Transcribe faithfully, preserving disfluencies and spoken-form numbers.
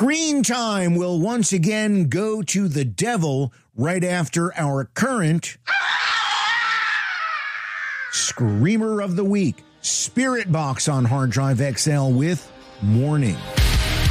Screen time will once again go to the devil right after our current Screamer of the Week, Spirit Box on Hard Drive X L with Morning.